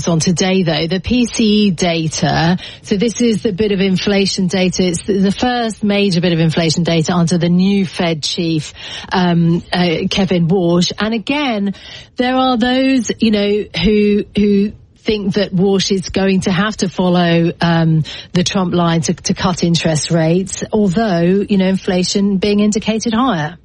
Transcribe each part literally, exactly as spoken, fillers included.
on today, though, the P C E data. So this is the bit of inflation data. It's the first major bit of inflation data under the new Fed chief, um, uh, Kevin Warsh. And again, there are those, you know, who who think that Warsh is going to have to follow um, the Trump line to, to cut interest rates, although, you know, inflation being indicated higher.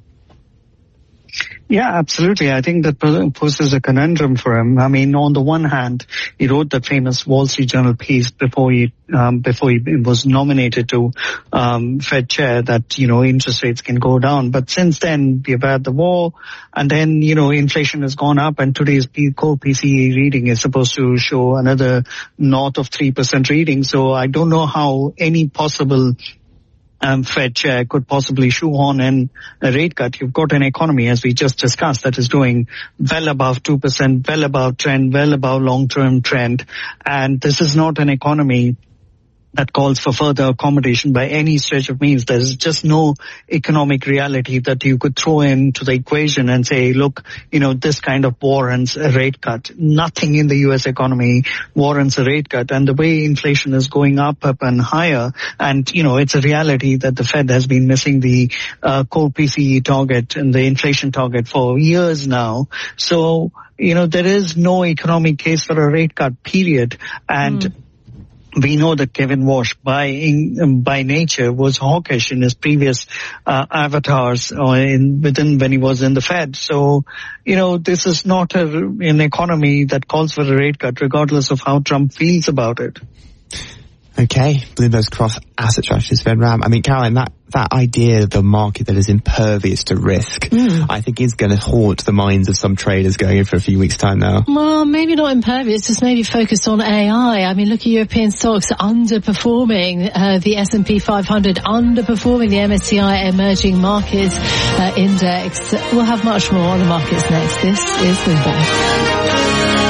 Yeah, absolutely. I think that poses a conundrum for him. I mean, on the one hand, he wrote the famous Wall Street Journal piece before he um, before he was nominated to um, Fed chair that, you know, interest rates can go down. But since then, we've had the war, and then, you know, inflation has gone up, and today's core P C E reading is supposed to show another north of three percent reading. So I don't know how any possible Um, Fed chair could possibly shoehorn in a rate cut. You've got an economy, as we just discussed, that is doing well above two percent, well above trend, well above long-term trend. And this is not an economy that calls for further accommodation by any stretch of means. There's just no economic reality that you could throw into the equation and say, look, you know, this kind of warrants a rate cut. Nothing in the U S economy warrants a rate cut. And the way inflation is going up, up and higher, and, you know, it's a reality that the Fed has been missing the uh, core P C E target and the inflation target for years now. So, you know, there is no economic case for a rate cut, period. And mm. we know that Kevin Warsh, by in, by nature, was hawkish in his previous uh, avatars or in, within when he was in the Fed. So, you know, this is not a, an economy that calls for a rate cut, regardless of how Trump feels about it. Okay, Bloomberg's cross asset strategist Ben Ram. I mean, Caroline, that, that idea of the market that is impervious to risk, mm. I think is going to haunt the minds of some traders going in for a few weeks' time now. Well, maybe not impervious, just maybe focused on A I. I mean, look at European stocks underperforming, uh, the S and P five hundred underperforming the M S C I Emerging Markets uh, Index. We'll have much more on the markets next. This is Bloomberg.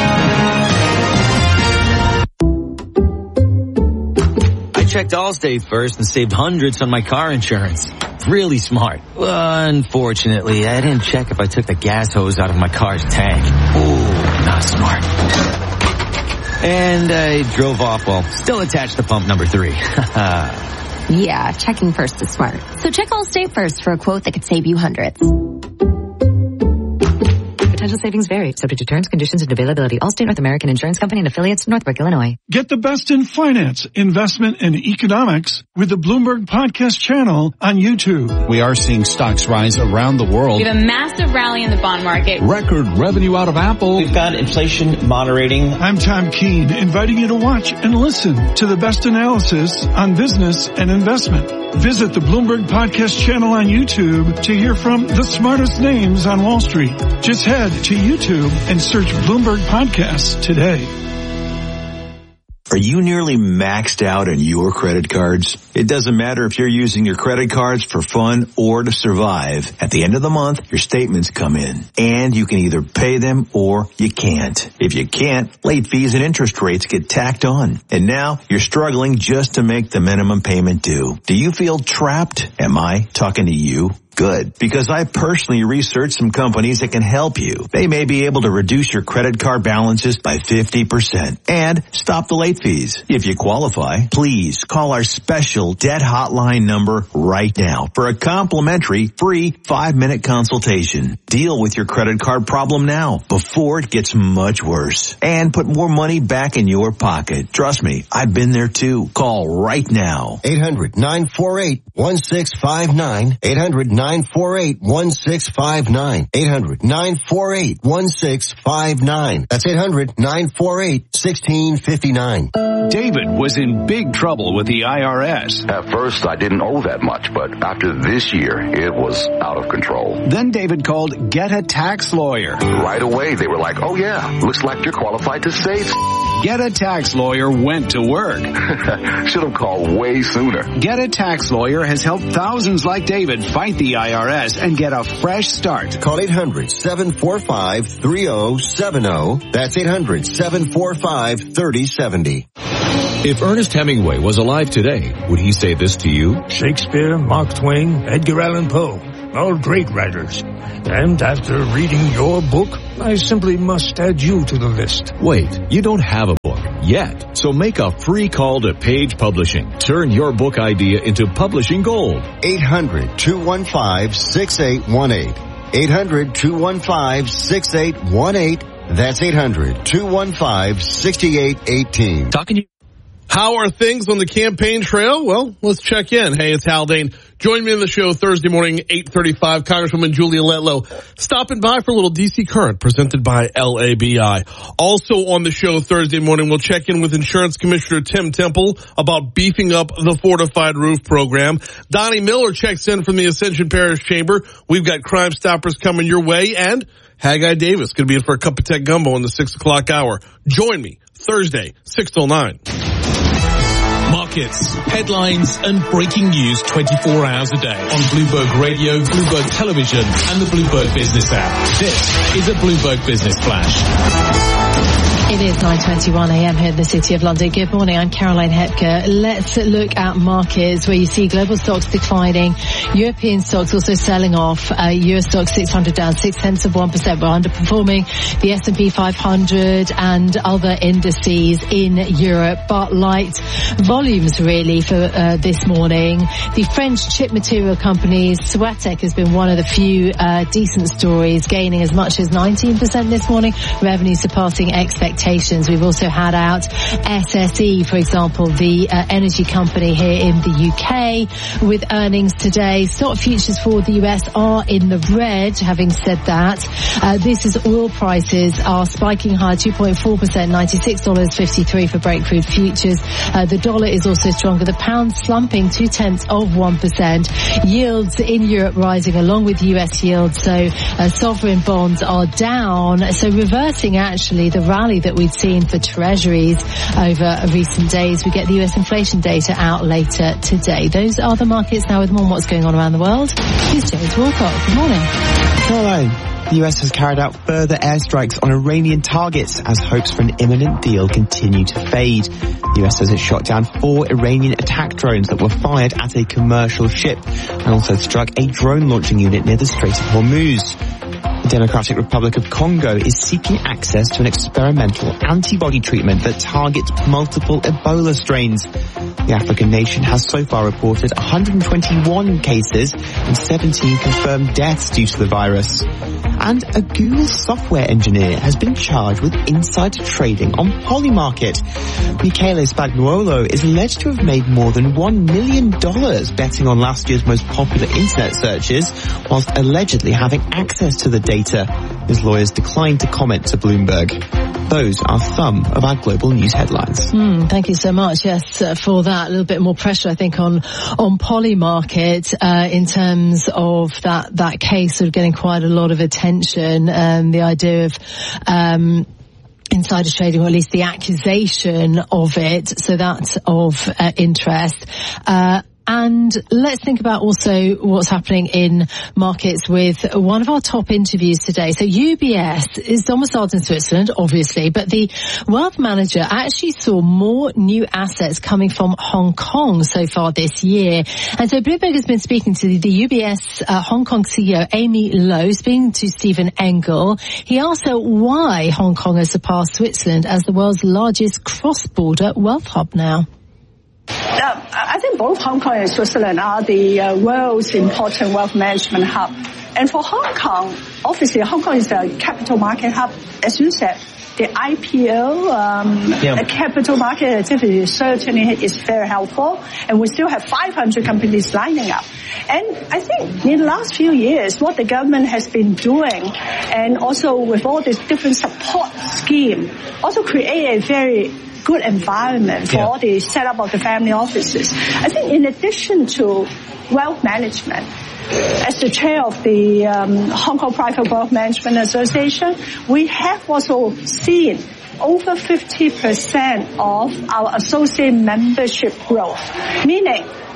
Checked Allstate first and saved hundreds on my car insurance. Really smart. Unfortunately, I didn't check if I took the gas hose out of my car's tank. Ooh, not smart. And I drove off while still attached to pump number three. Yeah, checking first is smart. So check Allstate first for a quote that could save you hundreds. Potential savings vary, subject to terms, conditions, and availability. Allstate North American Insurance Company and affiliates, Northbrook, Illinois. Get the best in finance, investment, and economics with the Bloomberg Podcast channel on YouTube. We are seeing stocks rise around the world. We have a massive rally in the bond market. Record revenue out of Apple. We've got inflation moderating. I'm Tom Keene, inviting you to watch and listen to the best analysis on business and investment. Visit the Bloomberg Podcast channel on YouTube to hear from the smartest names on Wall Street. Just head to YouTube and search Bloomberg Podcasts today. Are you nearly maxed out on your credit cards? It doesn't matter if you're using your credit cards for fun or to survive. At the end of the month, your statements come in, and you can either pay them or you can't. If you can't, late fees and interest rates get tacked on. And now you're struggling just to make the minimum payment due. Do you feel trapped? Am I talking to you? Good, because I personally researched some companies that can help you. They may be able to reduce your credit card balances by fifty percent and stop the late fees. If you qualify, please call our special debt hotline number right now for a complimentary free five-minute consultation. Deal with your credit card problem now before it gets much worse and put more money back in your pocket. Trust me, I've been there too. Call right now. eight hundred nine four eight one six five nine. eight hundred nine four eight one six five nine. eight hundred nine four eight one six five nine. That's eight hundred nine four eight one six five nine. David was in big trouble with the I R S. At first, I didn't owe that much, but after this year, it was out of control. Then David called Get a Tax Lawyer. Right away, they were like, oh yeah, looks like you're qualified to save. Get a Tax Lawyer went to work. Should have called way sooner. Get a Tax Lawyer has helped thousands like David fight the I R S and get a fresh start. Call eight hundred seven four five three zero seven zero. That's eight hundred seven four five three zero seven zero. If Ernest Hemingway was alive today, would he say this to you? Shakespeare, Mark Twain, Edgar Allan Poe, all great writers. And after reading your book, I simply must add you to the list. Wait, you don't have a book. yet. So make a free call to Page Publishing. Turn your book idea into publishing gold. eight hundred, two one five, six eight one eight. eight hundred, two one five, six eight one eight. That's eight hundred, two one five, six eight one eight. Talking to you. How are things on the campaign trail? Well, let's check in. Hey, it's Hal Dane. Join me in the show Thursday morning, eight thirty-five. Congresswoman Julia Letlow stopping by for a little D C Current presented by L A B I. Also on the show Thursday morning, we'll check in with Insurance Commissioner Tim Temple about beefing up the fortified roof program. Donnie Miller checks in from the Ascension Parish Chamber. We've got Crime Stoppers coming your way, and Haggai Davis going to be in for a cup of tech gumbo in the six o'clock hour. Join me Thursday, six till nine. Markets, headlines, and breaking news twenty-four hours a day on Bloomberg Radio, Bloomberg Television, and the Bloomberg Business app. This is a Bloomberg Business Flash. It is nine twenty-one a.m. here in the City of London. Good morning, I'm Caroline Hepker. Let's look at markets where you see global stocks declining, European stocks also selling off. Uh, U S stocks six hundred down six tenths of one percent. We're underperforming the S and P five hundred and other indices in Europe, but light volumes really for uh, this morning. The French chip material company Soitec has been one of the few uh, decent stories, gaining as much as nineteen percent this morning, revenue surpassing expectations. We've also had out S S E, for example, the uh, energy company here in the U K, with earnings today. Stock futures for the U S are in the red. Having said that, uh, this is oil prices are spiking higher, two point four percent, ninety-six dollars fifty-three for Brent crude futures. Uh, the dollar is also stronger. The pound slumping two tenths of one percent. Yields in Europe rising along with U S yields. So uh, sovereign bonds are down. So reversing actually the rally that we've seen for treasuries over recent days. We get the U S inflation data out later today. Those are the markets. Now with more on what's going on around the world, here's James Walcott. Good morning. Hello. The U S has carried out further airstrikes on Iranian targets as hopes for an imminent deal continue to fade. The U S says it shot down four Iranian attack drones that were fired at a commercial ship and also struck a drone launching unit near the Strait of Hormuz. The Democratic Republic of Congo is seeking access to an experimental antibody treatment that targets multiple Ebola strains. The African nation has so far reported one hundred twenty-one cases and seventeen confirmed deaths due to the virus. And a Google software engineer has been charged with insider trading on Polymarket. Michele Spagnuolo is alleged to have made more than one million dollars betting on last year's most popular internet searches, whilst allegedly having access to the data. His lawyers declined to comment to Bloomberg. Those are some of our global news headlines. Mm, thank you so much. Yes, uh, for that. A little bit more pressure, I think, on on Polymarket uh, in terms of that that case sort of getting quite a lot of attention. Um, the idea of um, insider trading, or at least the accusation of it. So that's of uh, interest. Uh, And let's think about also what's happening in markets with one of our top interviews today. So U B S is domiciled in Switzerland, obviously, but the wealth manager actually saw more new assets coming from Hong Kong so far this year. And so Bloomberg has been speaking to the, the U B S uh, Hong Kong C E O, Amy Lowe, speaking to Stephen Engel. He asked her why Hong Kong has surpassed Switzerland as the world's largest cross-border wealth hub now. Uh, I think both Hong Kong and Switzerland are the uh, world's important wealth management hub. And for Hong Kong, obviously Hong Kong is a capital market hub. As you said, the I P O, um, yeah. the capital market activity certainly is very helpful. And we still have five hundred companies lining up. And I think in the last few years, what the government has been doing, and also with all these different support schemes, also create a very good environment for yeah. all the setup of the family offices. I think in addition to wealth management, as the chair of the um, Hong Kong Private Wealth Management Association, we have also seen over fifty percent of our associate membership growth, meaning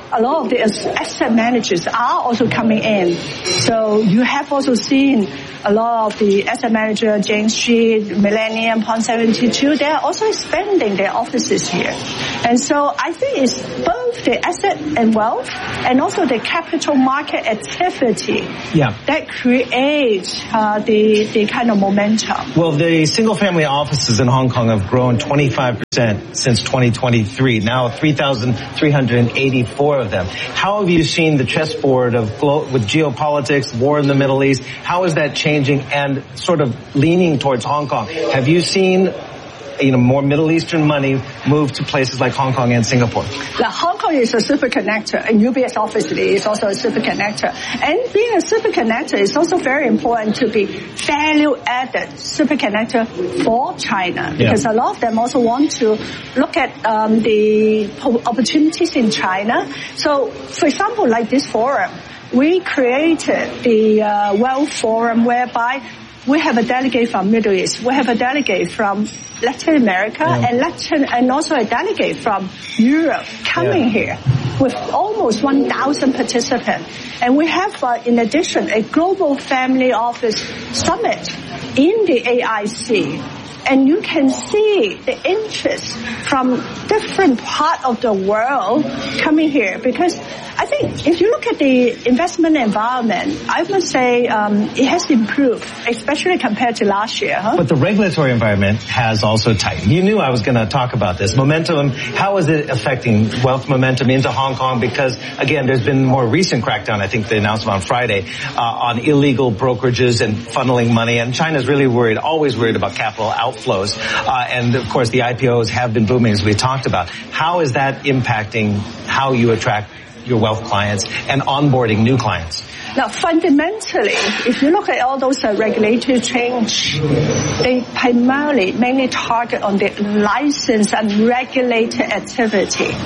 a lot of the asset managers are also coming in. So you have also seen a lot of the asset manager, James Street, Millennium, Pond seventy-two, they are also expanding their offices here. And so I think it's both the asset and wealth and also the capital market activity yeah. that creates uh, the, the kind of momentum. Well, the single-family offices in Hong Kong have grown twenty-five percent since twenty twenty-three, now three thousand three hundred eighty-four of them. How have you seen the chessboard of glo- with geopolitics, war in the Middle East, how is that changing and sort of leaning towards Hong Kong? Have you seen, you know, more Middle Eastern money move to places like Hong Kong and Singapore? Now, Hong Kong is a super connector, and U B S obviously is also a super connector. And being a super connector is also very important to be value-added super connector for China, because yeah. a lot of them also want to look at um, the opportunities in China. So, for example, like this forum, we created the uh, Wealth Forum whereby we have a delegate from Middle East, we have a delegate from Latin America, yeah. and Latin, and also a delegate from Europe coming yeah. here with almost one thousand participants. And we have, uh, in addition, a global family office summit in the A I C. And you can see the interest from different parts of the world coming here, because I think if you look at the investment environment, I must say um, it has improved, especially compared to last year. Huh? But the regulatory environment has also tightened. You knew I was going to talk about this. Momentum, how is it affecting wealth momentum into Hong Kong? Because, again, there's been more recent crackdown, I think the announcement on Friday, uh, on illegal brokerages and funneling money. And China's really worried, always worried about capital outflows. Uh, and, of course, the I P Os have been booming, as we talked about. How is that impacting how you attract your wealth clients and onboarding new clients? Now, fundamentally, if you look at all those uh, regulatory change, they primarily mainly target on the licensed and regulated activity.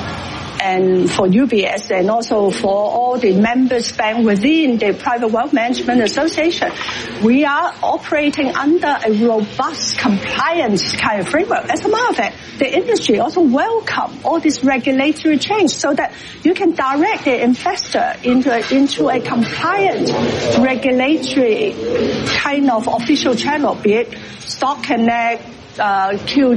And for U B S and also for all the members bank within the Private Wealth Management Association, we are operating under a robust compliance kind of framework. As a matter of fact, the industry also welcome all this regulatory change so that you can direct the investor into a, into a compliant regulatory kind of official channel, be it Stock Connect, uh, Q,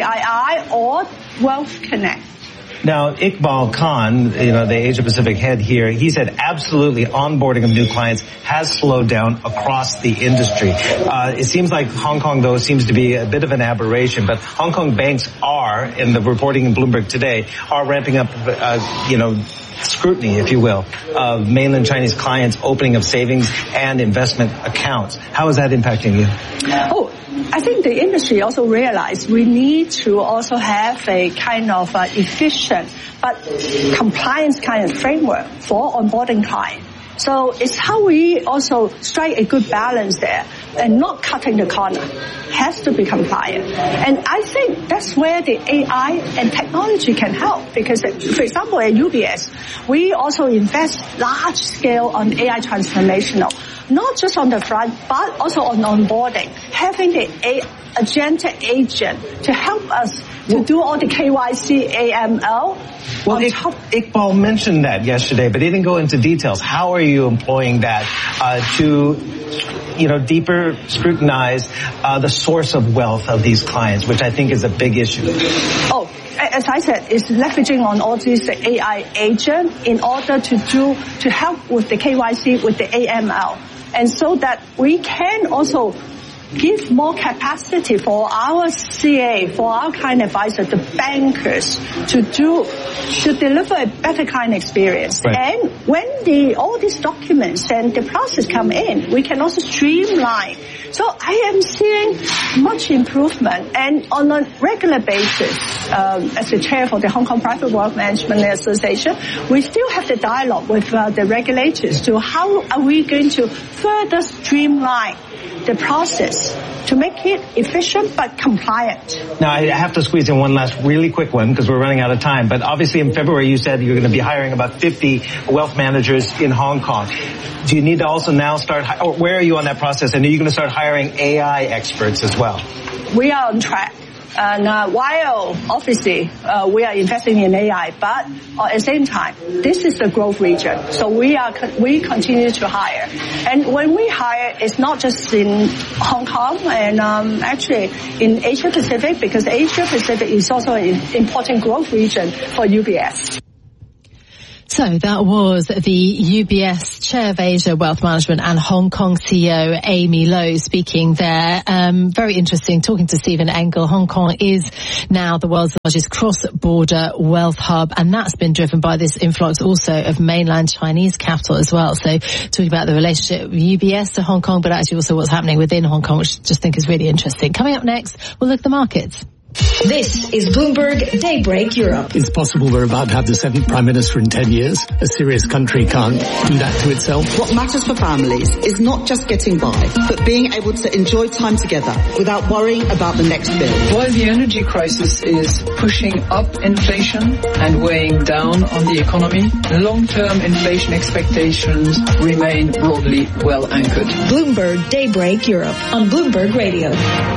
QDII, or Wealth Connect. Now, Iqbal Khan, you know, the Asia Pacific head here, he said absolutely onboarding of new clients has slowed down across the industry. Uh, it seems like Hong Kong, though, seems to be a bit of an aberration, but Hong Kong banks are, in the reporting in Bloomberg today, are ramping up, uh, you know, scrutiny, if you will, of mainland Chinese clients opening of savings and investment accounts. How is that impacting you? Oh, I think the industry also realized we need to also have a kind of uh, efficient but compliance kind of framework for onboarding clients. So it's how we also strike a good balance there and not cutting the corner. Has to be compliant. And I think that's where the A I and technology can help, because, for example, at U B S, we also invest large scale on A I transformational, not just on the front, but also on onboarding, having the A- agentic agent to help us to do all the K Y C, A M L. Well, Ik- Iqbal mentioned that yesterday, but he didn't go into details. How are you employing that uh, to, you know, deeper scrutinize uh, the source of wealth of these clients, which I think is a big issue? Oh, as I said, it's leveraging on all these A I agents in order to do to help with the K Y C, with the A M L, and so that we can also give more capacity for our C A, for our client advisor, the bankers, to do, to deliver a better client experience. Right. And when the, all these documents and the process come in, we can also streamline. So I am seeing much improvement, and on a regular basis, um, as the chair for the Hong Kong Private Wealth Management Association, we still have the dialogue with uh, the regulators to how are we going to further streamline the process to make it efficient but compliant. Now, I have to squeeze in one last really quick one because we're running out of time. But obviously in February you said you're going to be hiring about fifty wealth managers in Hong Kong. Do you need to also now start, or where are you on that process? And are you going to start hiring A I experts as well? We are on track. And uh, while obviously uh, we are investing in A I, but uh, at the same time, this is a growth region. So we are we continue to hire. And when we hire, it's not just in Hong Kong and um, actually in Asia Pacific, because Asia Pacific is also an important growth region for U B S. So that was the U B S Chair of Asia Wealth Management and Hong Kong C E O Amy Low speaking there. Um, very interesting talking to Stephen Engel. Hong Kong is now the world's largest cross-border wealth hub, and that's been driven by this influx also of mainland Chinese capital as well. So talking about the relationship of U B S to Hong Kong, but actually also what's happening within Hong Kong, which I just think is really interesting. Coming up next, we'll look at the markets. This is Bloomberg Daybreak Europe. It's possible we're about to have the seventh Prime Minister in ten years. A serious country can't do that to itself. What matters for families is not just getting by, but being able to enjoy time together without worrying about the next bill. While the energy crisis is pushing up inflation and weighing down on the economy, long-term inflation expectations remain broadly well anchored. Bloomberg Daybreak Europe on Bloomberg Radio.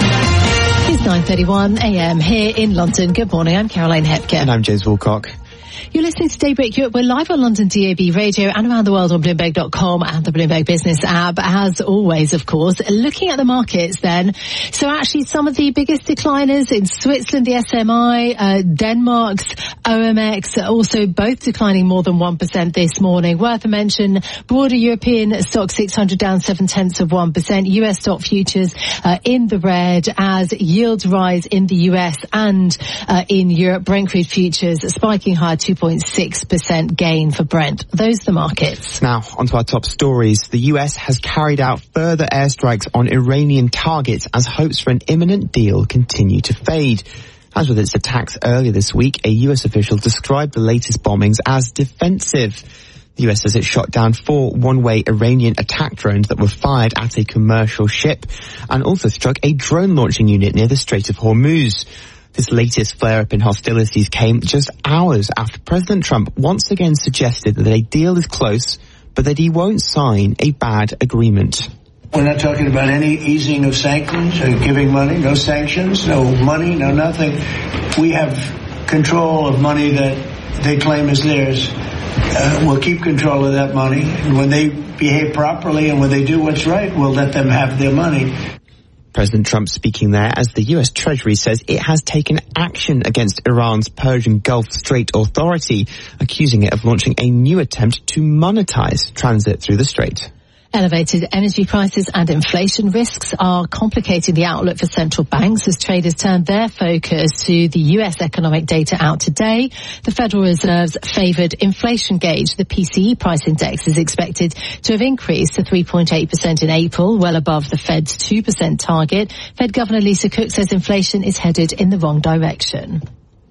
It's nine thirty-one a m here in London. Good morning, I'm Caroline Hepker. And I'm James Woolcock. You're listening to Daybreak Europe. We're live on London D A B radio and around the world on Bloomberg dot com and the Bloomberg Business app, as always, of course. Looking at the markets then, so actually some of the biggest decliners in Switzerland, the S M I, uh, Denmark's O M X, also both declining more than one percent this morning. Worth a mention, broader European stock six hundred down seven tenths of one percent. U S stock futures uh, in the red as yields rise in the U S and uh, in Europe. Brent crude futures spiking higher, two point six percent gain for Brent. Those are the markets. Now, onto our top stories. The U S has carried out further airstrikes on Iranian targets as hopes for an imminent deal continue to fade. As with its attacks earlier this week, a U S official described the latest bombings as defensive. The U S says it shot down four one-way Iranian attack drones that were fired at a commercial ship and also struck a drone launching unit near the Strait of Hormuz. This latest flare-up in hostilities came just hours after President Trump once again suggested that a deal is close, but that he won't sign a bad agreement. We're not talking about any easing of sanctions or giving money, no sanctions, no money, no nothing. We have control of money that they claim is theirs. Uh, we'll keep control of that money. And when they behave properly and when they do what's right, we'll let them have their money. President Trump speaking there as the U S Treasury says it has taken action against Iran's Persian Gulf Strait Authority, accusing it of launching a new attempt to monetize transit through the strait. Elevated energy prices and inflation risks are complicating the outlook for central banks as traders turn their focus to the U S economic data out today. The Federal Reserve's favoured inflation gauge, the P C E price index, is expected to have increased to three point eight percent in April, well above the Fed's two percent target. Fed Governor Lisa Cook says inflation is headed in the wrong direction.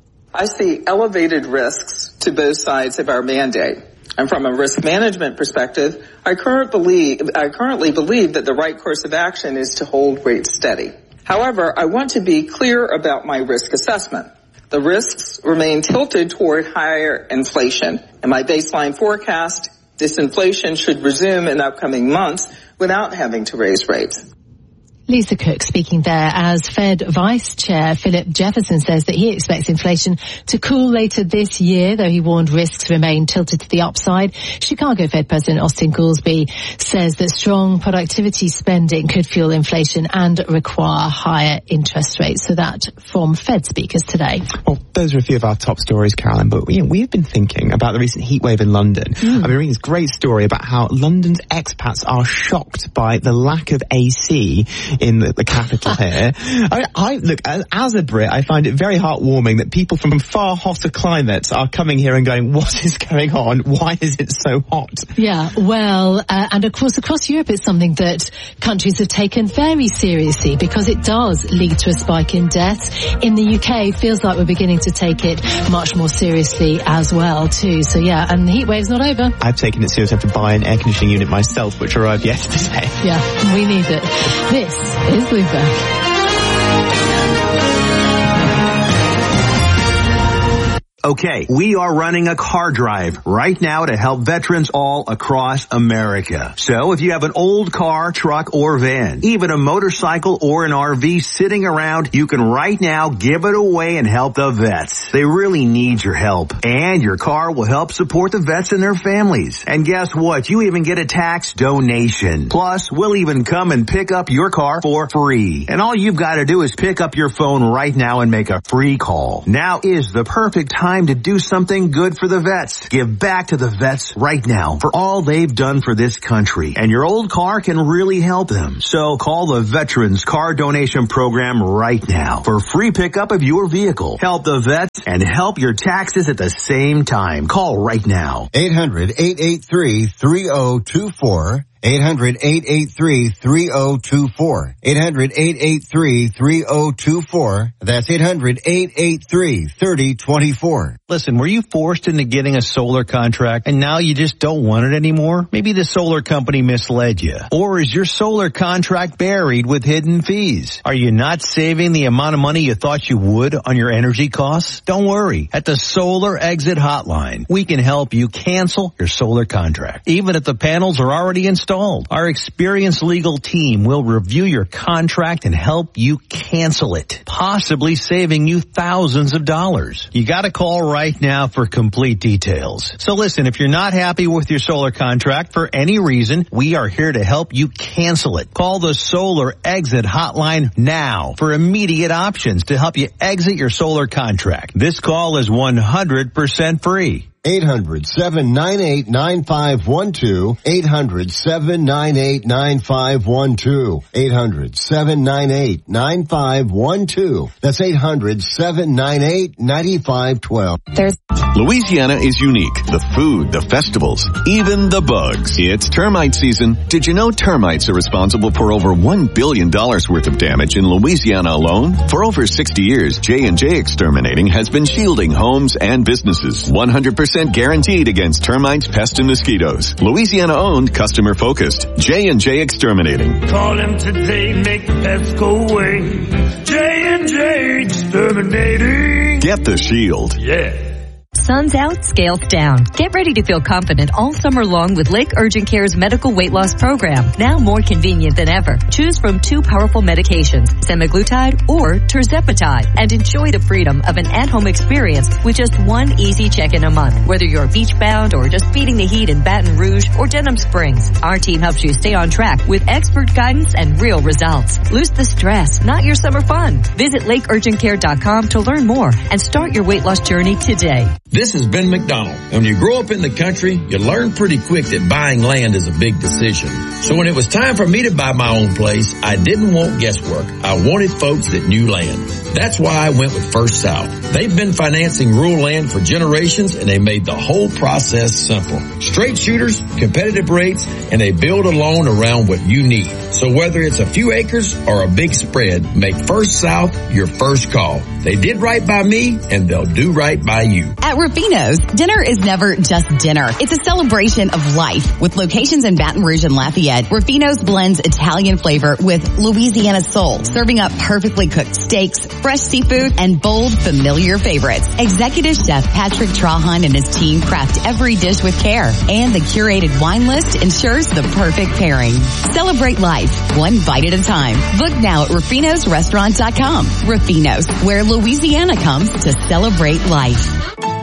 I see elevated risks to both sides of our mandate. And from a risk management perspective, I, current believe, I currently believe that the right course of action is to hold rates steady. However, I want to be clear about my risk assessment. The risks remain tilted toward higher inflation. In my baseline forecast, disinflation should resume in upcoming months without having to raise rates. Lisa Cook speaking there as Fed Vice Chair Philip Jefferson says that he expects inflation to cool later this year, though he warned risks remain tilted to the upside. Chicago Fed President Austin Goolsbee says that strong productivity spending could fuel inflation and require higher interest rates. So that from Fed speakers today. Well, those are a few of our top stories, Caroline, but you know, we've been thinking about the recent heat wave in London. Mm. I've been reading this great story about how London's expats are shocked by the lack of A C in the, the capital here. I, I look, as, as a Brit, I find it very heartwarming that people from far hotter climates are coming here and going, what is going on? Why is it so hot? Yeah, well, uh, and of course across Europe it's something that countries have taken very seriously because it does lead to a spike in deaths. In the U K, it feels like we're beginning to take it much more seriously as well too. So yeah, and the heat wave's not over. I've taken it seriously. I have to buy an air conditioning unit myself, which arrived yesterday. Yeah, we need it. This is Bloomberg. Okay, we are running a car drive right now to help veterans all across America. So if you have an old car, truck, or van, even a motorcycle or an R V sitting around, you can right now give it away and help the vets. They really need your help. And your car will help support the vets and their families. And guess what? You even get a tax donation. Plus, we'll even come and pick up your car for free. And all you've got to do is pick up your phone right now and make a free call. Now is the perfect time to do something good for the vets. Give back to the vets right now for all they've done for this country. And your old car can really help them. So call the Veterans Car Donation Program right now for free pickup of your vehicle. Help the vets and help your taxes at the same time. Call right now. eight hundred, eight eight three, three oh two four. eight hundred, eight eight three, three oh two four. eight hundred, eight eight three, three oh two four. That's eight hundred, eight eight three, three oh two four. Listen, were you forced into getting a solar contract and now you just don't want it anymore? Maybe the solar company misled you. Or is your solar contract buried with hidden fees? Are you not saving the amount of money you thought you would on your energy costs? Don't worry. At the Solar Exit Hotline, we can help you cancel your solar contract, even if the panels are already installed. Our experienced legal team will review your contract and help you cancel it, possibly saving you thousands of dollars. You got to call right now for complete details. So listen, if you're not happy with your solar contract for any reason, we are here to help you cancel it. Call the Solar Exit Hotline now for immediate options to help you exit your solar contract. This call is one hundred percent free. eight hundred, seven nine eight, nine five one two. eight hundred, seven nine eight, nine five one two. eight hundred, seven nine eight, nine five one two. That's eight hundred, seven nine eight, nine five one two. There's Louisiana is unique. The food, the festivals, even the bugs. It's termite season. Did you know termites are responsible for over one billion dollars worth of damage in Louisiana alone? For over sixty years, J and J Exterminating has been shielding homes and businesses. one hundred percent guaranteed against termites, pests, and mosquitoes. Louisiana owned, customer focused. J and J Exterminating. Call him today, make the pests go away. J and J Exterminating. Get the shield. Yeah. Sun's out, scales down. Get ready to feel confident all summer long with Lake Urgent Care's medical weight loss program. Now more convenient than ever. Choose from two powerful medications, semaglutide or tirzepatide, and enjoy the freedom of an at-home experience with just one easy check-in a month. Whether you're beach-bound or just beating the heat in Baton Rouge or Denham Springs, our team helps you stay on track with expert guidance and real results. Lose the stress, not your summer fun. Visit lake urgent care dot com to learn more and start your weight loss journey today. This is Ben McDonald. When you grow up in the country, you learn pretty quick that buying land is a big decision. So when it was time for me to buy my own place, I didn't want guesswork. I wanted folks that knew land. That's why I went with First South. They've been financing rural land for generations, and they made the whole process simple. Straight shooters, competitive rates, and they build a loan around what you need. So whether it's a few acres or a big spread, make First South your first call. They did right by me, and they'll do right by you. At Rufino's, dinner is never just dinner. It's a celebration of life. With locations in Baton Rouge and Lafayette, Rufino's blends Italian flavor with Louisiana soul, serving up perfectly cooked steaks, fresh seafood, and bold, familiar favorites. Executive Chef Patrick Trahan and his team craft every dish with care, and the curated wine list ensures the perfect pairing. Celebrate life, one bite at a time. Book now at rufinos restaurant dot com. Rufino's, where Louisiana comes to celebrate life.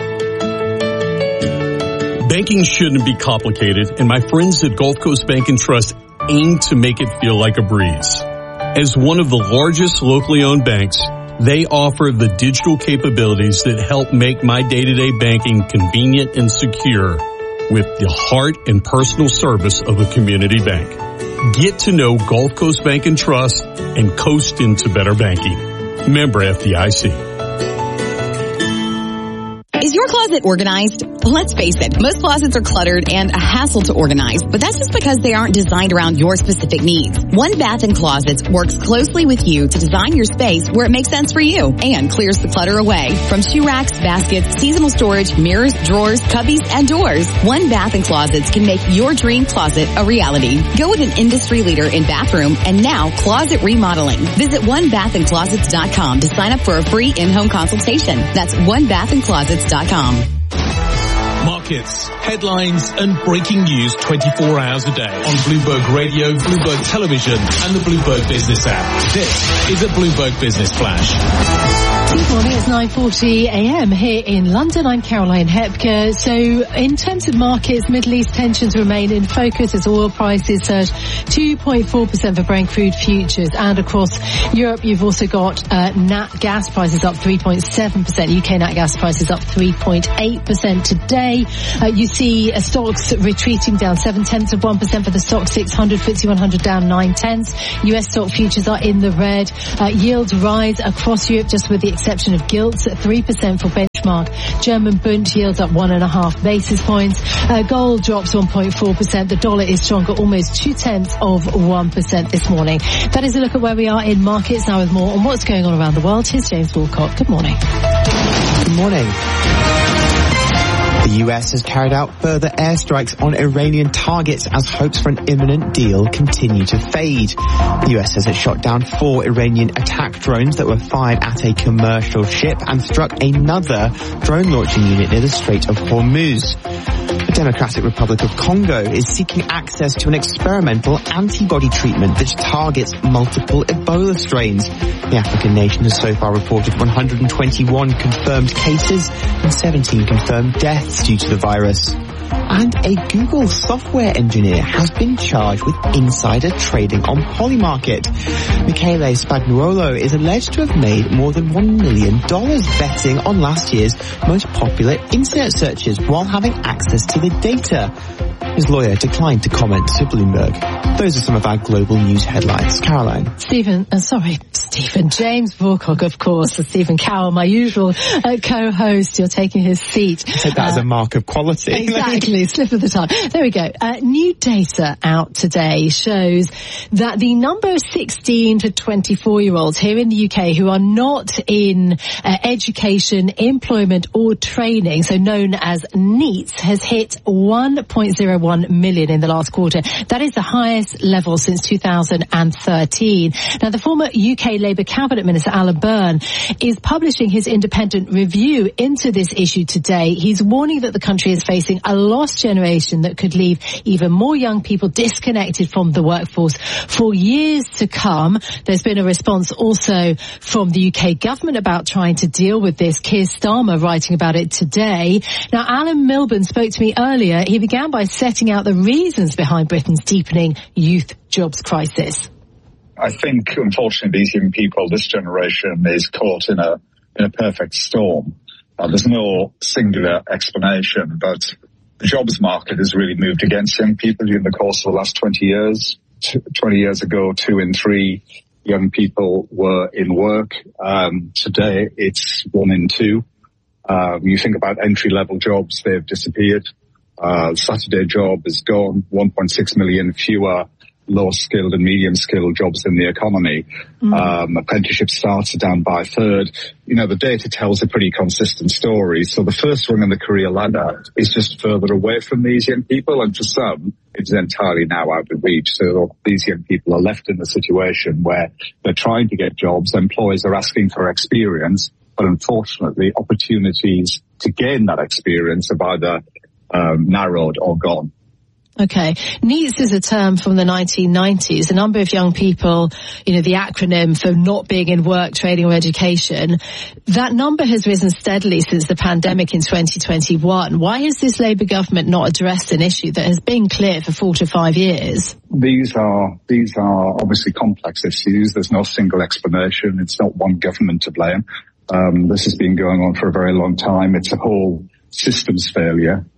Banking shouldn't be complicated, and my friends at Gulf Coast Bank and Trust aim to make it feel like a breeze. As one of the largest locally owned banks, they offer the digital capabilities that help make my day-to-day banking convenient and secure with the heart and personal service of a community bank. Get to know Gulf Coast Bank and Trust and coast into better banking. Member F D I C. Is your closet organized? Let's face it, most closets are cluttered and a hassle to organize, but that's just because they aren't designed around your specific needs. One Bath and Closets works closely with you to design your space where it makes sense for you and clears the clutter away. From shoe racks, baskets, seasonal storage, mirrors, drawers, cubbies, and doors, One Bath and Closets can make your dream closet a reality. Go with an industry leader in bathroom and now closet remodeling. Visit one bath and closets dot com to sign up for a free in-home consultation. That's one bath and closets dot com. Markets, headlines, and breaking news twenty-four hours a day on Bloomberg Radio, Bloomberg Television, and the Bloomberg Business app. This is a Bloomberg Business Flash. Good morning, it's nine forty a m here in London. I'm Caroline Hepker. So in terms of markets, Middle East tensions remain in focus as oil prices surge two point four percent for Brent crude futures. And across Europe, you've also got uh, nat gas prices up three point seven percent. U K nat gas prices up three point eight percent today. Uh, you see uh, stocks retreating down seven tenths of one percent for the stock six hundred, F T S E one hundred down nine tenths. U S stock futures are in the red. Uh, yields rise across Europe, just with the exception of gilts at three percent for benchmark. German Bund yields up one and a half basis points. Uh, gold drops one point four percent. The dollar is stronger, almost two tenths of one percent this morning. That is a look at where we are in markets. Now with more on what's going on around the world, here's James Walcott. Good morning. Good morning. The U S has carried out further airstrikes on Iranian targets as hopes for an imminent deal continue to fade. The U S says it shot down four Iranian attack drones that were fired at a commercial ship and struck another drone launching unit near the Strait of Hormuz. The Democratic Republic of Congo is seeking access to an experimental antibody treatment that targets multiple Ebola strains. The African nation has so far reported one hundred twenty-one confirmed cases and seventeen confirmed deaths due to the virus. And a Google software engineer has been charged with insider trading on Polymarket. Michele Spagnuolo is alleged to have made more than one million dollars betting on last year's most popular internet searches while having access to the data. His lawyer declined to comment to Bloomberg. Those are some of our global news headlines. Caroline. Stephen, uh, sorry, Stephen, James Walcott, of course, Stephen Cowell, my usual uh, co-host. You're taking his seat. I take that uh, as a mark of quality. Exactly, slip of the tongue. There we go. Uh, new data out today shows that the number of sixteen to twenty-four year olds here in the U K who are not in uh, education, employment or training, so known as NEETs, has hit one point zero one million in the last quarter. That is the highest level since two thousand thirteen. Now, the former U K Labour Cabinet Minister Alan Byrne is publishing his independent review into this issue today. He's warning that the country is facing a lost generation that could leave even more young people disconnected from the workforce for years to come. There's been a response also from the U K government about trying to deal with this. Keir Starmer writing about it today. Now, Alan Milburn spoke to me earlier. He began by setting out the reasons behind Britain's deepening youth jobs crisis. I think, unfortunately, these young people, this generation, is caught in a in a perfect storm. Uh, there's no singular explanation, but the jobs market has really moved against young people during the course of the last twenty years. T- twenty years ago, two in three young people were in work. Um, today, it's one in two. Um, you think about entry-level jobs, they've disappeared. Uh, Saturday job is gone, one point six million fewer low-skilled and medium-skilled jobs in the economy. Mm. Um, apprenticeship starts are down by a third. You know, the data tells a pretty consistent story. So the first rung in the career ladder is just further away from these young people, and for some, it's entirely now out of reach. So these young people are left in a situation where they're trying to get jobs, employers are asking for experience, but unfortunately, opportunities to gain that experience have either um, narrowed or gone. Okay. NEETs is a term from the nineteen nineties. A number of young people, you know, the acronym for not being in work, training or education, that number has risen steadily since the pandemic in twenty twenty-one. Why has this Labour government not addressed an issue that has been clear for four to five years? These are, these are obviously complex issues. There's no single explanation. It's not one government to blame. Um, this has been going on for a very long time. It's a whole systems failure.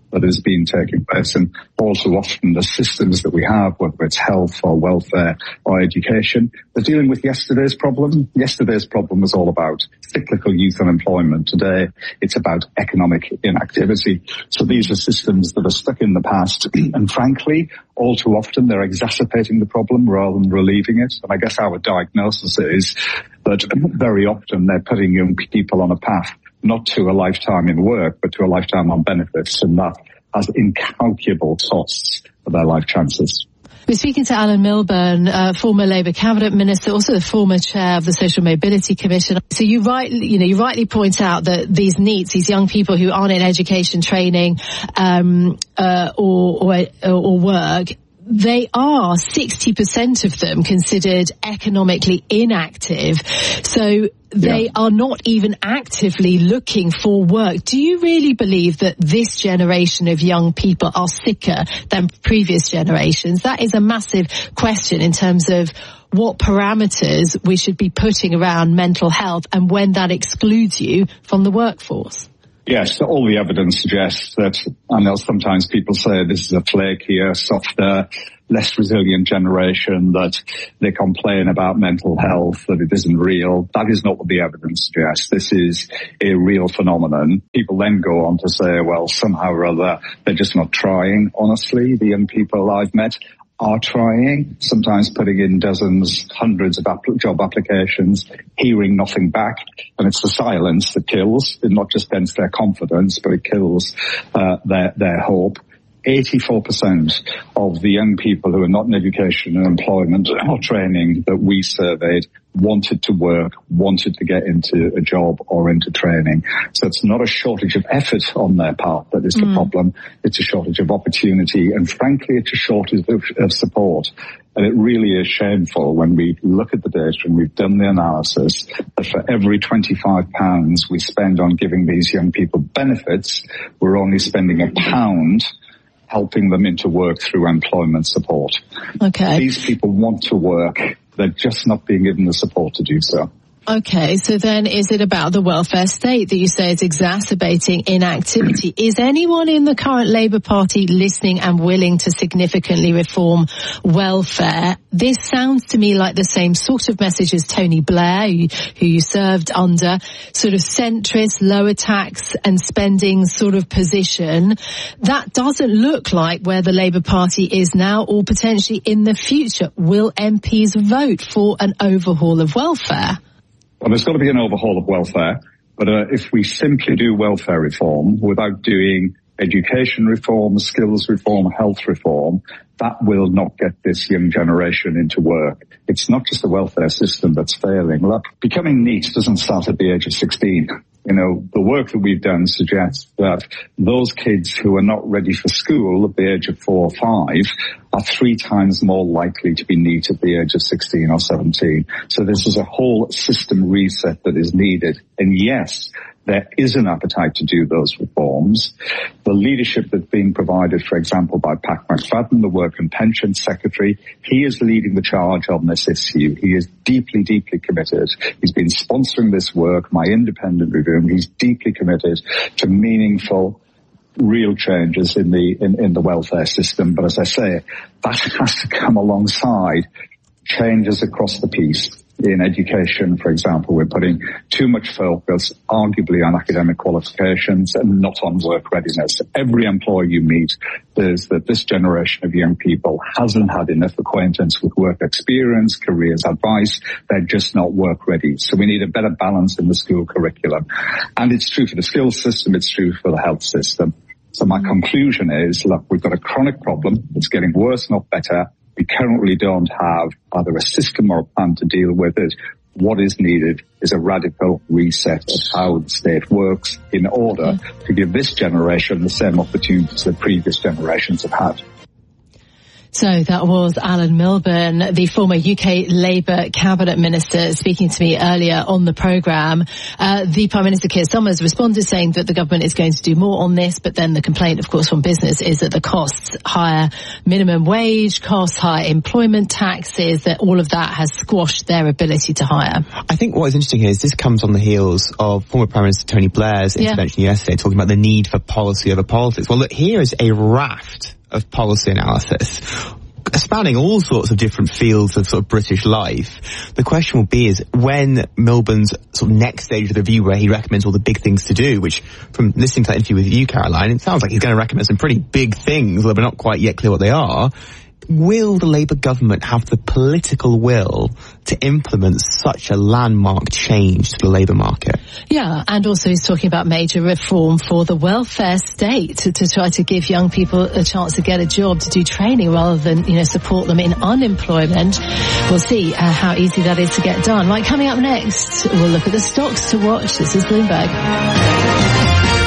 that has been taking place. And all too often the systems that we have, whether it's health or welfare or education, they're dealing with yesterday's problem. Yesterday's problem was all about cyclical youth unemployment. Today, it's about economic inactivity. So these are systems that are stuck in the past. And frankly, all too often they're exacerbating the problem rather than relieving it. And I guess our diagnosis is that very often they're putting young people on a path not to a lifetime in work, but to a lifetime on benefits, and that has incalculable costs for their life chances. We're speaking to Alan Milburn, uh, former Labour cabinet minister, also the former chair of the Social Mobility Commission. So you right, you know, you rightly point out that these NEETs, these young people who aren't in education, training, um, uh, or, or, or work, they are sixty percent of them considered economically inactive. So they yeah. are not even actively looking for work. Do you really believe that this generation of young people are sicker than previous generations? That is a massive question in terms of what parameters we should be putting around mental health and when that excludes you from the workforce. Yes, all the evidence suggests that, I know sometimes people say this is a flakier, softer, less resilient generation, that they complain about mental health, that it isn't real. That is not what the evidence suggests. This is a real phenomenon. People then go on to say, well, somehow or other, they're just not trying. Honestly, the young people I've met are trying, sometimes putting in dozens, hundreds of app- job applications, hearing nothing back. And it's the silence that kills. It not just dents their confidence, but it kills uh, their, their hope. eighty-four percent of the young people who are not in education and employment or training that we surveyed wanted to work, wanted to get into a job or into training. So it's not a shortage of effort on their part that is the mm. problem. It's a shortage of opportunity, and frankly, it's a shortage of, of support. And it really is shameful when we look at the data and we've done the analysis that for every twenty-five pounds we spend on giving these young people benefits, we're only spending a pound helping them into work through employment support. Okay. These people want to work. They're just not being given the support to do so. Okay, so then is it about the welfare state that you say is exacerbating inactivity? Is anyone in the current Labour Party listening and willing to significantly reform welfare? This sounds to me like the same sort of message as Tony Blair, who, who you served under, sort of centrist, lower tax and spending sort of position. That doesn't look like where the Labour Party is now or potentially in the future. Will M Ps vote for an overhaul of welfare? Well, there's got to be an overhaul of welfare, but uh, if we simply do welfare reform without doing education reform, skills reform, health reform, that will not get this young generation into work. It's not just the welfare system that's failing. Look, becoming NEET doesn't start at the age of sixteen. You know, the work that we've done suggests that those kids who are not ready for school at the age of four or five are three times more likely to be NEET at the age of sixteen or seventeen. So this is a whole system reset that is needed. And yes, there is an appetite to do those reforms. The leadership that's being provided, for example, by Pat McFadden, the Work and Pension Secretary, he is leading the charge on this issue. He is deeply, deeply committed. He's been sponsoring this work, my independent review. He's deeply committed to meaningful, real changes in the in, in the welfare system. But as I say, that has to come alongside changes across the piece. In education, for example, we're putting too much focus, arguably, on academic qualifications and not on work readiness. Every employer you meet is that this generation of young people hasn't had enough acquaintance with work experience, careers advice. They're just not work ready. So we need a better balance in the school curriculum. And it's true for the skills system. It's true for the health system. So my conclusion is, look, we've got a chronic problem. It's getting worse, not better. We currently don't have either a system or a plan to deal with it. What is needed is a radical reset of how the state works in order to give this generation the same opportunities that previous generations have had. So that was Alan Milburn, the former U K Labour Cabinet Minister, speaking to me earlier on the programme. Uh, the Prime Minister, Keir Starmer, responded saying that the government is going to do more on this, but then the complaint, of course, from business is that the costs, higher minimum wage costs, higher employment taxes, that all of that has squashed their ability to hire. I think what is interesting here is this comes on the heels of former Prime Minister Tony Blair's Yeah. intervention yesterday, talking about the need for policy over politics. Well, look, here is a raft of policy analysis spanning all sorts of different fields of sort of British life. The question will be is when Milburn's sort of next stage of the review, where he recommends all the big things to do, which from listening to that interview with you, Caroline, it sounds like he's going to recommend some pretty big things, although we're not quite yet clear what they are. Will the Labour government have the political will to implement such a landmark change to the labour market? Yeah, and also he's talking about major reform for the welfare state to, to try to give young people a chance to get a job, to do training rather than, you know, support them in unemployment. We'll see uh, how easy that is to get done. Right, coming up next, we'll look at the stocks to watch. This is Bloomberg.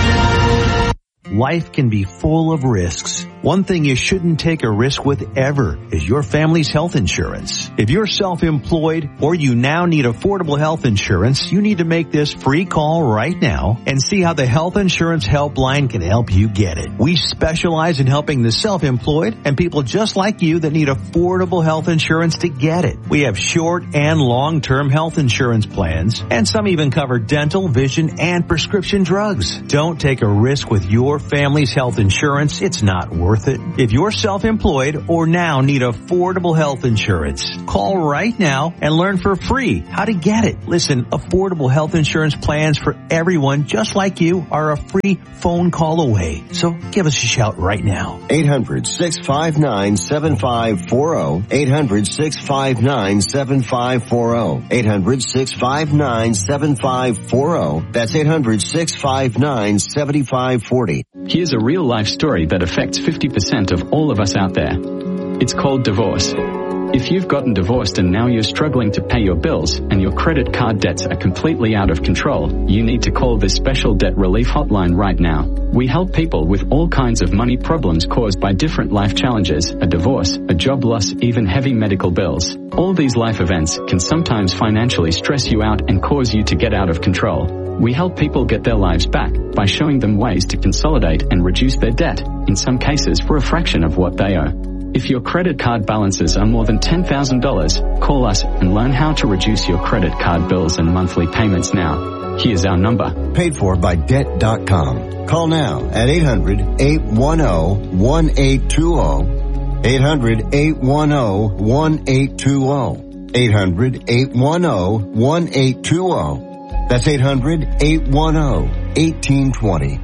Life can be full of risks. One thing you shouldn't take a risk with ever is your family's health insurance. If you're self-employed or you now need affordable health insurance, you need to make this free call right now and see how the Health Insurance Helpline can help you get it. We specialize in helping the self-employed and people just like you that need affordable health insurance to get it. We have short and long-term health insurance plans, and some even cover dental, vision, and prescription drugs. Don't take a risk with your family's health insurance. It's not worth it. If you're self-employed or now need affordable health insurance, call right now and learn for free how to get it. Listen, affordable health insurance plans for everyone just like you are a free phone call away. So give us a shout right now. eight hundred, six five nine, seven five four zero. eight hundred, six five nine, seven five four zero. eight hundred, six five nine, seven five four zero. That's eight hundred, six five nine, seven five four zero. Here's a real-life story that affects fifty percent of all of us out there. It's called divorce. If you've gotten divorced and now you're struggling to pay your bills and your credit card debts are completely out of control, you need to call this special debt relief hotline right now. We help people with all kinds of money problems caused by different life challenges, a divorce, a job loss, even heavy medical bills. All these life events can sometimes financially stress you out and cause you to get out of control. We help people get their lives back by showing them ways to consolidate and reduce their debt, in some cases for a fraction of what they owe. If your credit card balances are more than ten thousand dollars, call us and learn how to reduce your credit card bills and monthly payments now. Here's our number. Paid for by debt dot com. Call now at eight hundred, eight one zero, one eight two zero. eight hundred, eight one zero, one eight two zero. eight hundred, eight one zero, one eight two zero. That's eight hundred, eight one zero, one eight two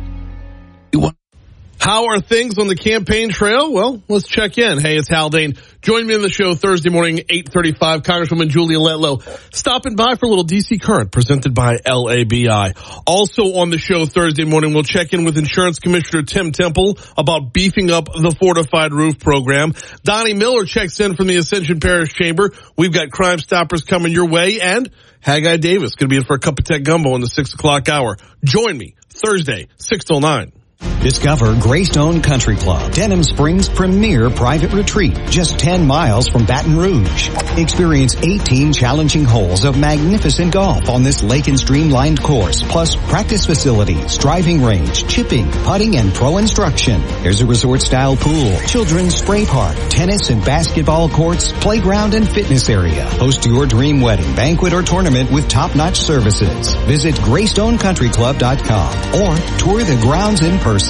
zero. How are things on the campaign trail? Well, let's check in. Hey, it's Haldane. Join me in the show Thursday morning, eight thirty-five. Congresswoman Julia Letlow stopping by for a little D C Current presented by L A B I. Also on the show Thursday morning, we'll check in with Insurance Commissioner Tim Temple about beefing up the fortified roof program. Donnie Miller checks in from the Ascension Parish Chamber. We've got Crime Stoppers coming your way, and Haggai Davis going to be in for a cup of tech gumbo in the six o'clock hour. Join me Thursday, six till nine. Discover Greystone Country Club, Denham Springs' premier private retreat, just ten miles from Baton Rouge. Experience eighteen challenging holes of magnificent golf on this lake and streamlined course, plus practice facilities, driving range, chipping, putting, and pro instruction. There's a resort-style pool, children's spray park, tennis and basketball courts, playground and fitness area. Host your dream wedding, banquet, or tournament with top-notch services. Visit greystone country club dot com or tour the grounds in person.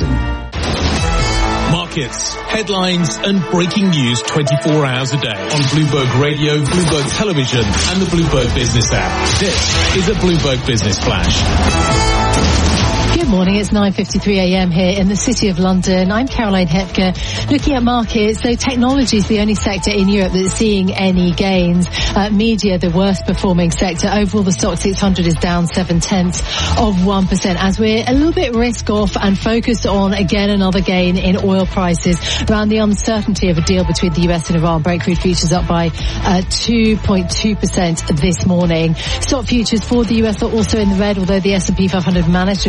Markets, headlines, and breaking news twenty-four hours a day on Bloomberg Radio, Bloomberg Television, and the Bloomberg Business app. This is a Bloomberg Business Flash. Good morning, it's nine fifty-three a.m. here in the City of London. I'm Caroline Hepker. Looking at markets, so technology is the only sector in Europe that's seeing any gains. Uh, media, the worst performing sector. Overall, the stock six hundred is down seven tenths of one percent as we're a little bit risk off and focused on, again, another gain in oil prices around the uncertainty of a deal between the U S and Iran. Brent crude futures up by uh, two point two percent this morning. Stock futures for the U S are also in the red, although the S and P five hundred managed to close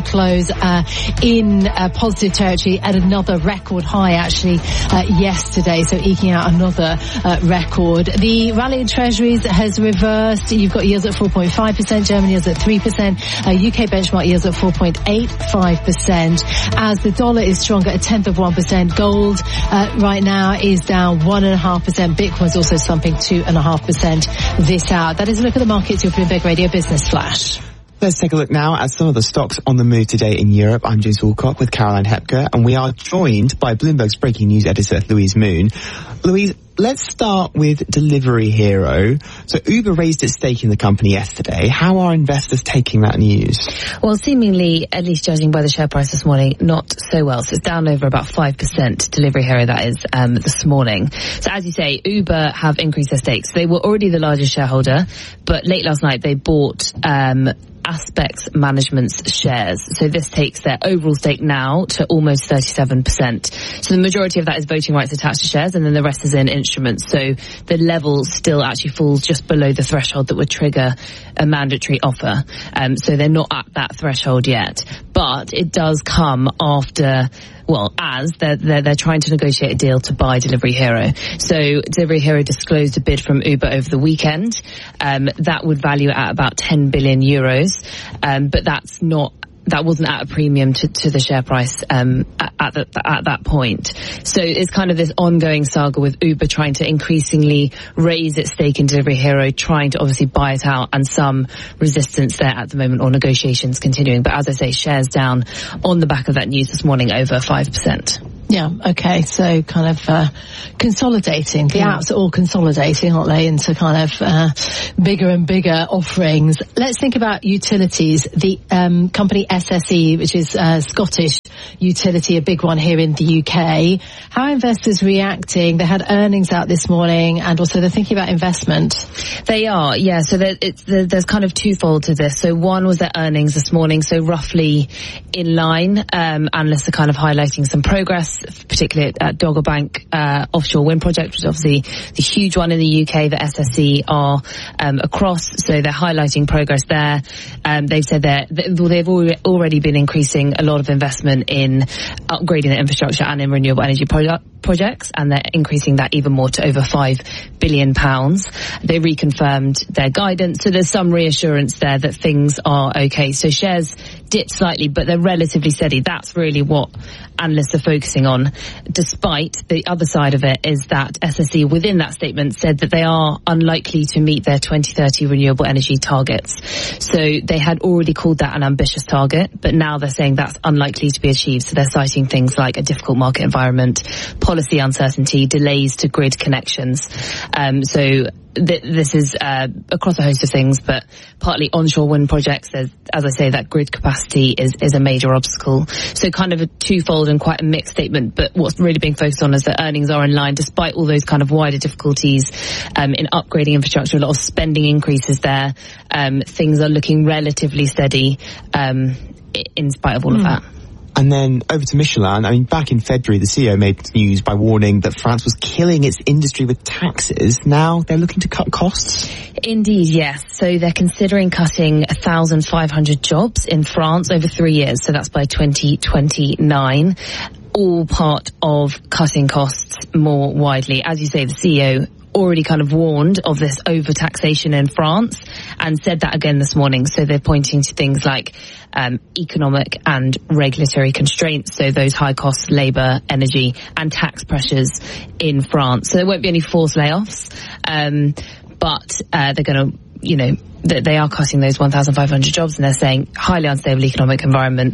uh, in uh, positive territory at another record high actually uh, yesterday, so eking out another uh, record. The rally in treasuries has reversed. You've got yields at four point five percent, German yields at three percent, uh, U K benchmark yields at four point eight five percent. As the dollar is stronger, a tenth of one percent. Gold uh, right now is down one point five percent. Bitcoin's also slumping two point five percent this hour. That is a look at the markets, your Bloomberg Radio Business Flash. Let's take a look now at some of the stocks on the move today in Europe. I'm James Walcott with Caroline Hepker, and we are joined by Bloomberg's breaking news editor, Louise Moon. Louise, let's start with Delivery Hero. So Uber raised its stake in the company yesterday. How are investors taking that news? Well, seemingly, at least judging by the share price this morning, not so well. So it's down over about five percent, Delivery Hero, that is, um, this morning. So as you say, Uber have increased their stakes. They were already the largest shareholder, but late last night they bought um Aspects Management's shares. So this takes their overall stake now to almost thirty-seven percent. So the majority of that is voting rights attached to shares, and then the rest is in instruments. So the level still actually falls just below the threshold that would trigger a mandatory offer. Um, so they're not at that threshold yet. But it does come after... Well, as they're, they're, they're trying to negotiate a deal to buy Delivery Hero. So Delivery Hero disclosed a bid from Uber over the weekend. Um, that would value at about ten billion euros. Um, but that's not, that wasn't at a premium to, to the share price um, at, at, the, at that point. So it's kind of this ongoing saga with Uber trying to increasingly raise its stake in Delivery Hero, trying to obviously buy it out, and some resistance there at the moment, or negotiations continuing. But as I say, shares down on the back of that news this morning over five percent. Yeah, okay, so kind of uh, consolidating. The Yeah. apps are all consolidating, aren't they, into kind of uh, bigger and bigger offerings. Let's think about utilities. The um, company S S E, which is a Scottish utility, a big one here in the U K. How are investors reacting? They had earnings out this morning, and also they're thinking about investment. They are, yeah. So there, it's, there, there's kind of twofold to this. So one was their earnings this morning, so roughly in line. Um, analysts are kind of highlighting some progress, particularly at Dogger Bank uh, offshore wind project, which is obviously the huge one in the U K that S S E are um, across. So they're highlighting progress there. Um, they've said that they've already been increasing a lot of investment in upgrading the infrastructure and in renewable energy projects. projects, and they're increasing that even more to over five billion pounds. They reconfirmed their guidance, so there's some reassurance there that things are okay. So shares dipped slightly, but they're relatively steady. That's really what analysts are focusing on, despite the other side of it is that S S E within that statement said that they are unlikely to meet their twenty thirty renewable energy targets. So they had already called that an ambitious target, but now they're saying that's unlikely to be achieved. So they're citing things like a difficult market environment, policy uncertainty, delays to grid connections. Um, so th- this is uh, across a host of things, but partly onshore wind projects. There's, as I say, that grid capacity is, is a major obstacle. So kind of a twofold and quite a mixed statement, but what's really being focused on is that earnings are in line despite all those kind of wider difficulties um, in upgrading infrastructure, a lot of spending increases there. Um, things are looking relatively steady um, in spite of all mm. of that. And then over to Michelin. I mean, back in February, the C E O made news by warning that France was killing its industry with taxes. Now they're looking to cut costs. Indeed, yes. So they're considering cutting one thousand five hundred jobs in France over three years. So that's by twenty twenty-nine. All part of cutting costs more widely. As you say, the C E O already kind of warned of this over-taxation in France and said that again this morning. So they're pointing to things like um, economic and regulatory constraints, so those high costs, labour, energy and tax pressures in France. So there won't be any forced layoffs, um, but uh, they're going to, you know, th- they are cutting those one thousand five hundred jobs, and they're saying highly unstable economic environment.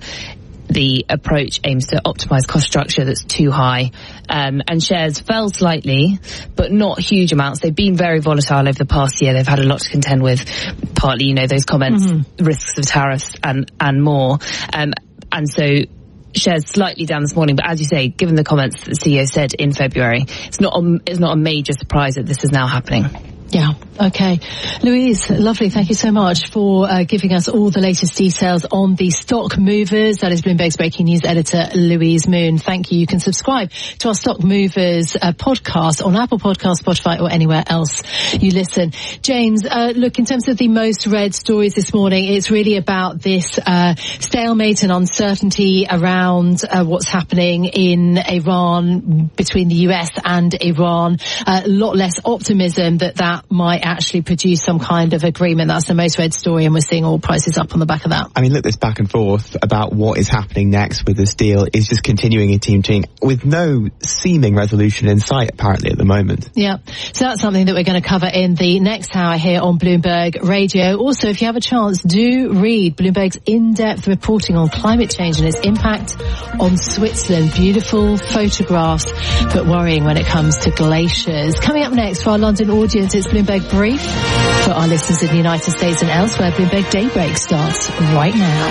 The approach aims to optimise cost structure that's too high. Um, and shares fell slightly, but not huge amounts. They've been very volatile over the past year. They've had a lot to contend with, partly, you know, those comments, mm-hmm. risks of tariffs and, and more. Um, and so shares slightly down this morning, but as you say, given the comments that the C E O said in February, it's not a, it's not a major surprise that this is now happening. Yeah. Okay. Louise, lovely. Thank you so much for uh, giving us all the latest details on the stock movers. That is Bloomberg's breaking news editor, Louise Moon. Thank you. You can subscribe to our Stock Movers uh, podcast on Apple Podcasts, Spotify, or anywhere else you listen. James, uh, look, in terms of the most read stories this morning, it's really about this uh, stalemate and uncertainty around uh, what's happening in Iran, between the U S and Iran. Uh, a lot less optimism that that might actually produce some kind of agreement. That's the most read story, and we're seeing oil prices up on the back of that. I mean, look, this back and forth about what is happening next with this deal is just continuing and team with no seeming resolution in sight, apparently, at the moment. Yeah. So that's something that we're going to cover in the next hour here on Bloomberg Radio. Also, if you have a chance, do read Bloomberg's in-depth reporting on climate change and its impact on Switzerland. Beautiful photographs, but worrying when it comes to glaciers. Coming up next for our London audience, it's Bloomberg Brief. For our listeners in the United States and elsewhere, Bloomberg Daybreak starts right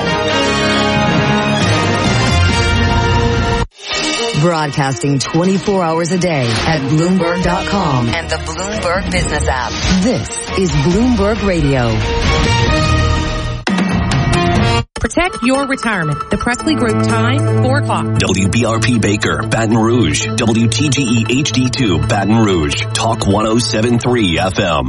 now. Broadcasting twenty-four hours a day at Bloomberg dot com and the Bloomberg Business app. This is Bloomberg Radio. Protect your retirement. The Presley Group time, four o'clock. W B R P Baker, Baton Rouge. W T G E H D two, Baton Rouge. Talk one oh seven point three F M.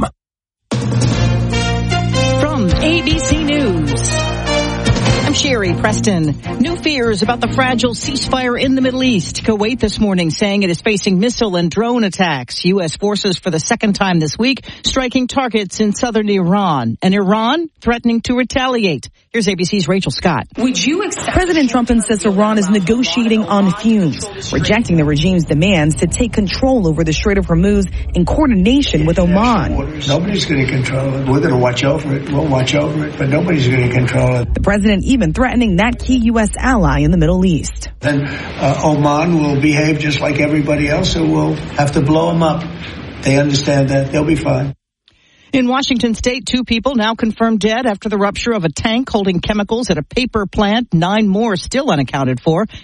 From A B C News, I'm Sherry Preston. New fears about the fragile ceasefire in the Middle East. Kuwait this morning saying it is facing missile and drone attacks. U S forces for the second time this week striking targets in southern Iran. And Iran threatening to retaliate. Here's A B C's Rachel Scott. Would you accept? President Trump insists Iran is negotiating on fumes, rejecting the regime's demands to take control over the Strait of Hormuz in coordination with Oman. Nobody's going to control it. We're going to watch over it. We'll watch over it, but nobody's going to control it. The president even threatening that key U S ally in the Middle East. Then uh, Oman will behave just like everybody else, so we'll have to blow them up. They understand that. They'll be fine. In Washington state, two people now confirmed dead after the rupture of a tank holding chemicals at a paper plant. Nine more still unaccounted for.